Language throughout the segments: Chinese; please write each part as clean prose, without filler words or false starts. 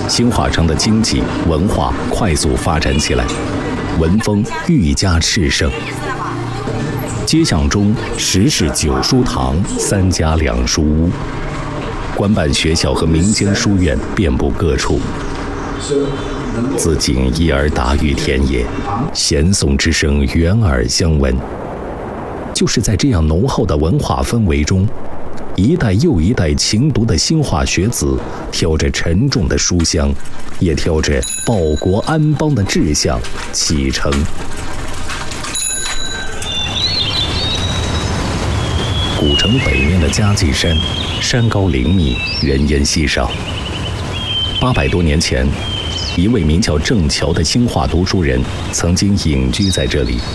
兴化城的经济文化快速发展起来，文风愈加炽盛。街巷中10是9书堂，3家2书屋，官办学校和民间书院遍布各处。自锦衣而达于田野，弦颂之声远耳相闻。就是在这样浓厚的文化氛围中，一代又一代勤读的兴化学子，挑着沉重的书香，也挑着报国安邦的志向启程。古城北面的嘉济山，山高林密，人烟稀少。800多年前，一位名叫郑桥的兴化读书人曾经隐居在这里。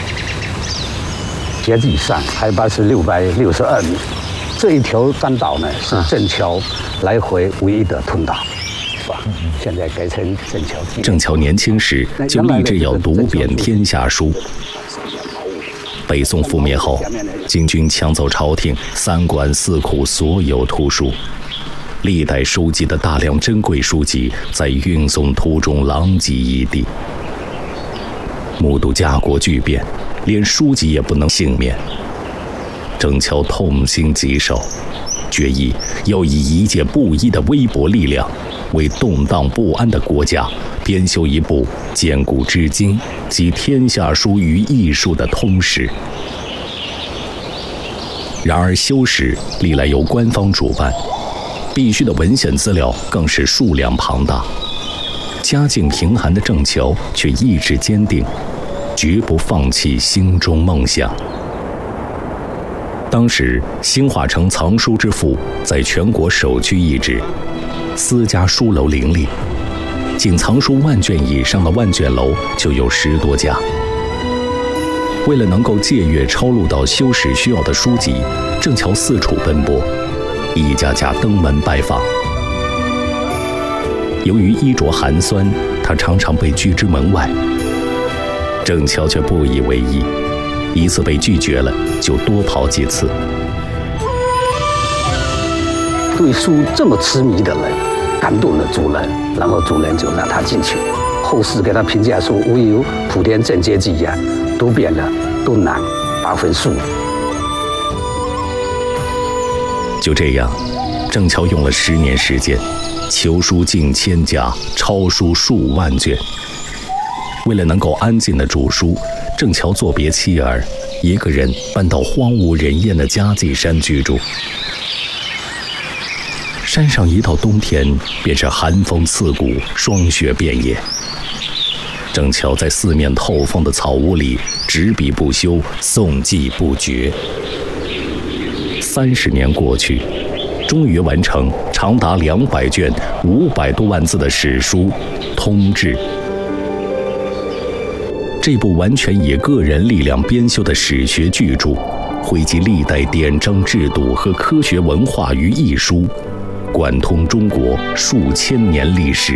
嘉济山海拔是662米，这一条山道呢是郑桥来回唯一的通道，现在改成郑桥。 郑桥年轻时就立志要读遍天下书。北宋覆灭后，金军抢走朝廷3馆4库所有图书，历代收集的大量珍贵书籍在运送途中狼藉一地。目睹家国巨变，连书籍也不能幸免。郑桥痛心疾首，决意要以一介布衣的微薄力量，为动荡不安的国家编修一部兼古至今集天下书于艺术的通史。然而修史历来由官方主办，必须的文献资料更是数量庞大。家境贫寒的郑桥却意志坚定，绝不放弃心中梦想。当时兴化城藏书之富在全国首屈一指，私家书楼林立，仅藏书10000卷以上的万卷楼就有10多家。为了能够借阅抄录到修史需要的书籍，郑桥四处奔波，一家家登门拜访。由于衣着寒酸，他常常被拒之门外。郑桥却不以为意，一次被拒绝了，就多跑几次。 对书这么痴迷的人，感动了主人，然后主人就让他进去。后世给他评价说，唯有莆田郑阶记呀，读遍了都难8分数。 就这样，郑桥用了10年时间，求书近1000家，抄书数万卷。为了能够安静地煮书，郑桥作别妻儿，一个人搬到荒无人烟的嘉济山居住。山上一到冬天，便是寒风刺骨，霜雪遍野。郑桥在四面透风的草屋里执笔不休，诵记不绝。30年过去，终于完成长达200卷、500多万字的史书《通志》。这部完全以个人力量编修的史学巨著，汇集历代典章制度和科学文化于一书，贯通中国数千年历史。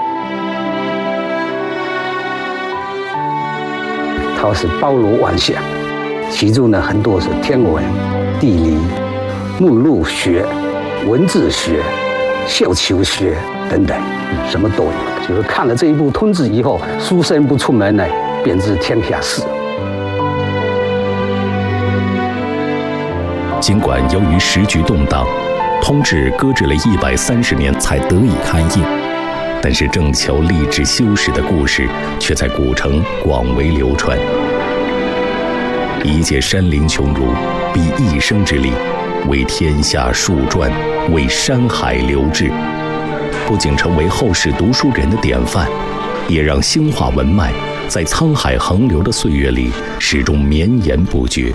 它是包罗万象，其中呢很多是天文、地理、目录学、文字学、绣球学等等，什么都有。就是看了这一部《通志》以后，书生不出门呢，便知天下事。 尽管由于时局动荡，《通志》搁置了130年才得以刊印，但是郑桥立志修史的故事却在古城广为流传。一介山林穷儒，毕一生之力，为天下树传，为山海留志，不仅成为后世读书人的典范，也让兴化文脉在沧海横流的岁月里始终绵延不绝。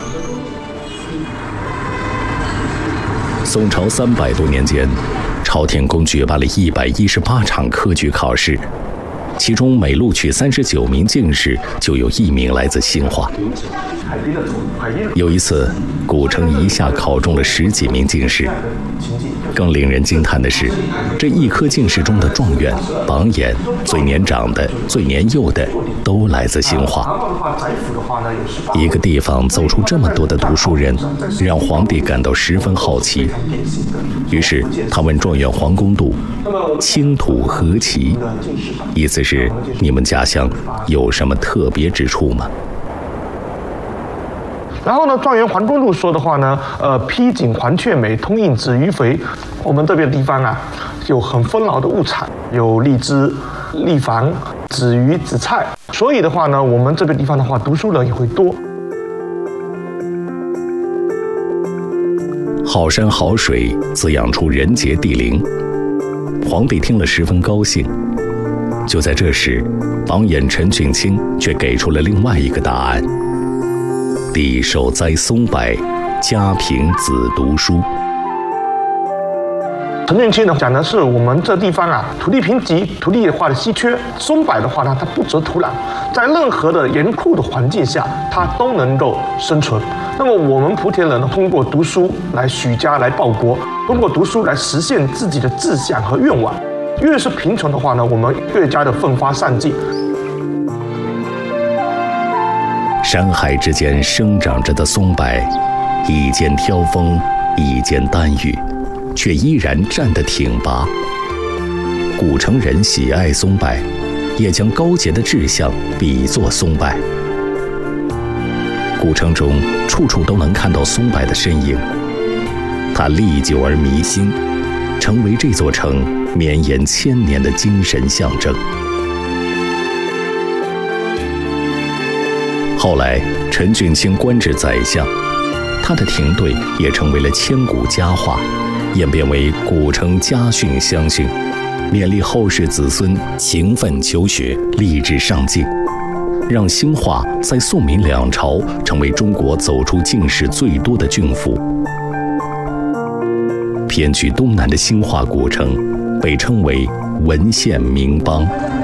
宋朝300多年间，朝天宫举办了118场科举考试，其中每录取39名进士，就有1名来自兴化。有一次，古城一下考中了10几名进士。更令人惊叹的是，这1科进士中的状元、榜眼、最年长的、最年幼的，都来自兴化。一个地方走出这么多的读书人，让皇帝感到十分好奇。 于是他问状元黄公度：“清土何其？”意思是你们家乡有什么特别之处吗？ 然后呢，状元黄公度说的话呢，披锦黄雀美，通印子鱼肥。我们这边地方啊，有很丰饶的物产，有荔枝、荔房、紫鱼、紫菜，所以的话呢，我们这边地方的话，读书人也会多。 好山好水滋养出人杰地灵，皇帝听了十分高兴。就在这时，榜眼陈俊卿却给出了另外一个答案：地受栽松柏，家贫子读书。 陈俊卿呢讲的是我们这地方啊，土地贫瘠，土地化的稀缺，松柏的话呢，它不择土壤，在任何的严酷的环境下，它都能够生存。那么我们莆田人呢，通过读书来许家来报国，通过读书来实现自己的志向和愿望。越是贫穷的话呢，我们越加的奋发上进。 山海之间生长着的松柏，一肩挑风，一肩担雨，却依然站得挺拔。古城人喜爱松柏，也将高洁的志向比作松柏。古城中处处都能看到松柏的身影，它历久而弥新，成为这座城绵延千年的精神象征。后来，陈俊卿官至宰相，他的停对也成为了千古佳话，演变为古城家训乡训，勉励后世子孙勤奋求学、励志上进，让兴化在宋明两朝成为中国走出进士最多的郡府。偏居东南的兴化古城被称为文献名邦。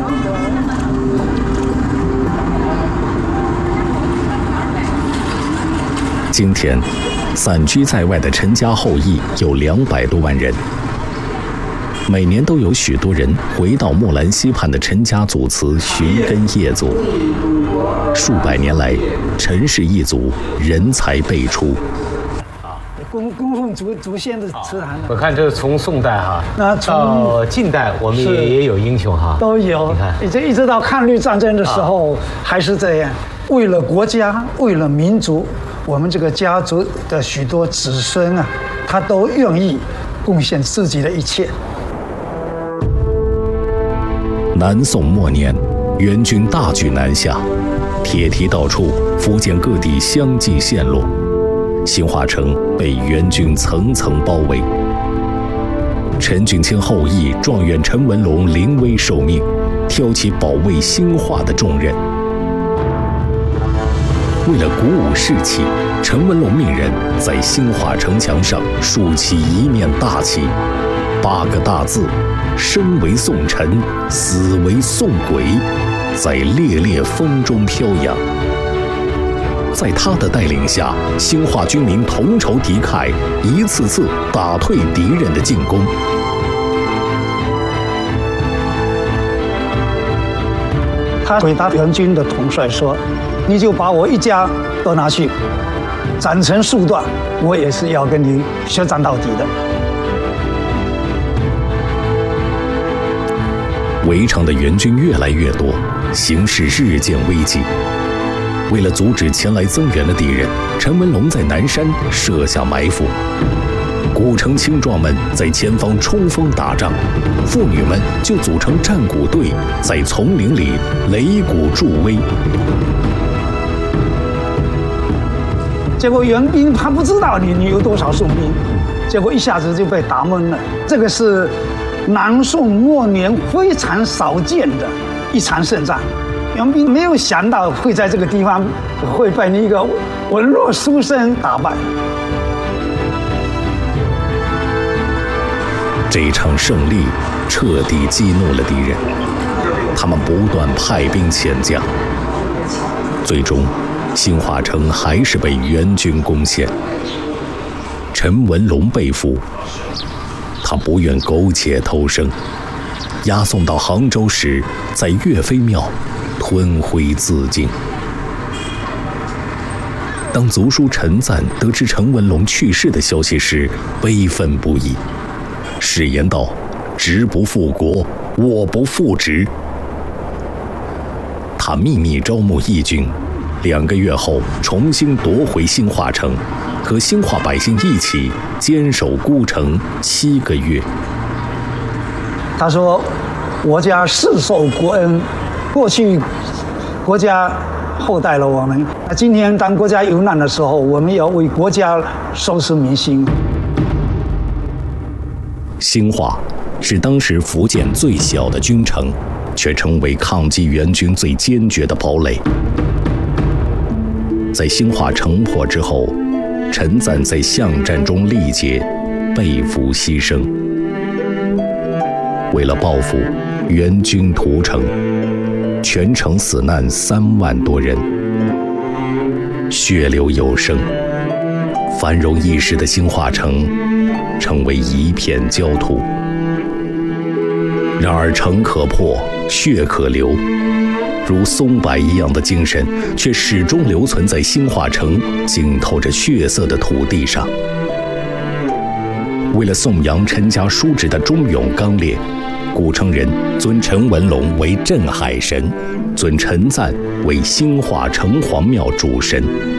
今天，散居在外的陈家后裔有200多万人。每年都有许多人回到莫兰溪畔的陈家祖祠寻根谒祖。数百年来，陈氏一族人才辈出。 供奉祖先的祠堂。 我看这是从宋代哈， 那到近代我们也有英雄哈， 都有。你看，一直到抗日战争的时候还是这样。为了国家，为了民族，我们这个家族的许多子孙啊，他都愿意贡献自己的一切。 南宋末年，元军大举南下，铁蹄到处，福建各地相继陷落，兴化城被元军层层包围。陈俊卿后裔状元陈文龙临危受命，挑起保卫兴化的重任。为了鼓舞士气，陈文龙命人在兴化城墙上竖起一面大旗，8个大字：生为宋臣，死为宋鬼，在烈烈风中飘扬。在他的带领下，兴化军民同仇敌忾，一次次打退敌人的进攻。 他回答元军的统帅说：“你就把我一家都拿去斩成数段，我也是要跟你血战到底的。” 围城的元军越来越多，形势日渐危急。为了阻止前来增援的敌人，陈文龙在南山设下埋伏。古城青壮们在前方冲锋打仗，妇女们就组成战鼓队，在丛林里擂鼓助威。 结果元兵他不知道你有多少宋兵，结果一下子就被打懵了。这个是南宋末年非常少见的一场胜仗，元兵没有想到会在这个地方会被一个文弱书生打败。 这一场胜利彻底激怒了敌人，他们不断派兵遣将，最终兴化城还是被元军攻陷。陈文龙被俘，他不愿苟且偷生，押送到杭州时，在岳飞庙吞灰自尽。当族叔陈赞得知陈文龙去世的消息时，悲愤不已， 誓言道：“直不复国，我不复职。”他秘密招募义军，2个月后重新夺回兴化城，和兴化百姓一起坚守孤城7个月。 他说：“国家世受国恩，过去国家厚待了我们，今天当国家有难的时候，我们要为国家收拾民心。” 兴化是当时福建最小的军城，却成为抗击元军最坚决的堡垒。在兴化城破之后，陈赞在巷战中力竭，被俘牺牲。为了报复，元军屠城，全城死难3万多人，血流有声。繁荣一时的兴化城成为一片焦土。然而城可破，血可流，如松柏一样的精神却始终留存在兴化城浸透着血色的土地上。为了颂扬陈家叔侄的忠勇刚烈，古城人尊陈文龙为镇海神，尊陈赞为兴化城隍庙主神。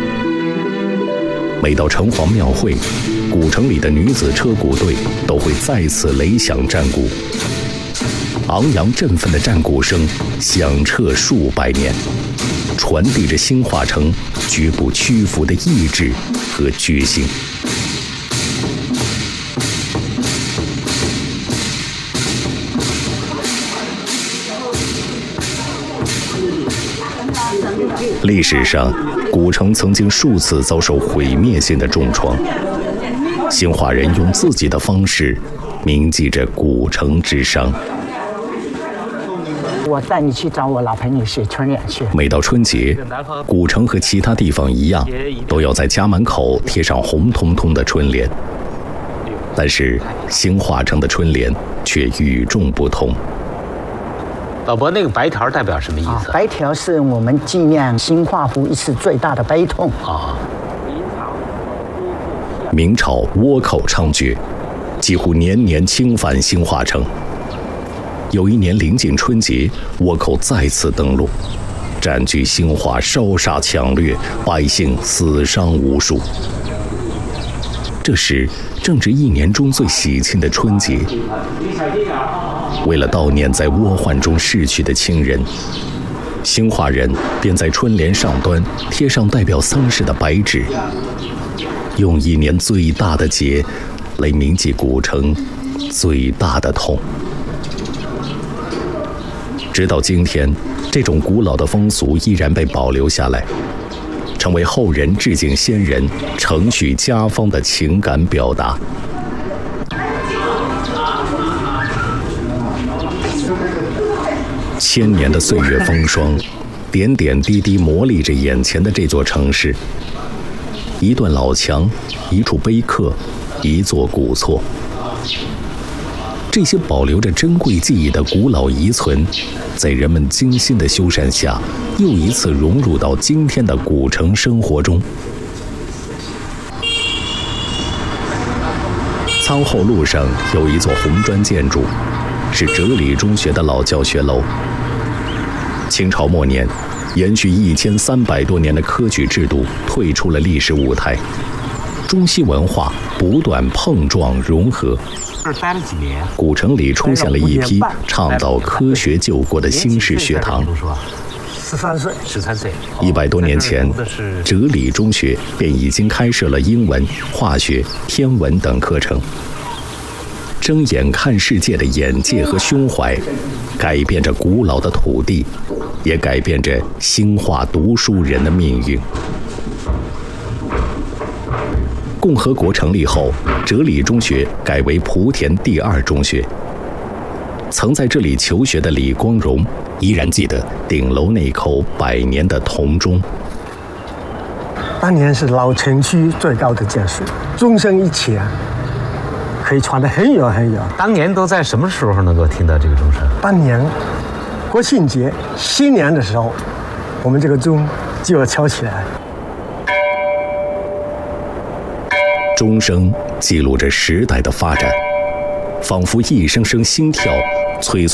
每到城隍庙会，古城里的女子车鼓队都会再次擂响战鼓，昂扬振奋的战鼓声响彻数百年，传递着兴化城绝不屈服的意志和决心。历史上，古城曾经数次遭受毁灭性的重创，兴化人用自己的方式铭记着古城之伤。 我带你去找我老朋友写春联去。 每到春节，古城和其他地方一样，都要在家门口贴上红彤彤的春联。但是兴化城的春联却与众不同。 老伯，那个白条代表什么意思？ 白条是我们纪念兴化府一次最大的悲痛啊。 明朝倭寇猖獗，几乎年年侵犯兴化城。有一年临近春节，倭寇再次登陆，占据兴化，烧杀抢掠，百姓死伤无数。这时正值1年中最喜庆的春节。为了悼念在倭患中逝去的亲人，兴化人便在春联上端贴上代表丧事的白纸，用1年最大的节来铭记古城最大的痛。直到今天，这种古老的风俗依然被保留下来，成为后人致敬先人、承续家风的情感表达。1000年的岁月风霜，点点滴滴磨砺着眼前的这座城市。一段老墙，一处碑刻，一座古厝，这些保留着珍贵记忆的古老遗存，在人们精心的修缮下，又一次融入到今天的古城生活中。仓后路上有一座红砖建筑，是哲理中学的老教学楼。清朝末年，延续1300多年的科举制度退出了历史舞台，中西文化不断碰撞融合。 待了几年， 古城里出现了一批倡导科学救国的新式学堂。 13岁。 100多年前，哲理中学便已经开设了英文、化学、天文等课程。睁眼看世界的眼界和胸怀，改变着古老的土地，也改变着兴化读书人的命运。共和国成立后，哲理中学改为莆田第2中学。曾在这里求学的李光荣依然记得顶楼那口100年的铜钟。 当年是老城区最高的建筑，钟声一起啊，可以传得很远很远。 当年都在什么时候能够听到这个钟声？ 当年国庆节、新年的时候，我们这个钟就要敲起来。 钟声记录着时代的发展， 仿佛一声声心跳，催促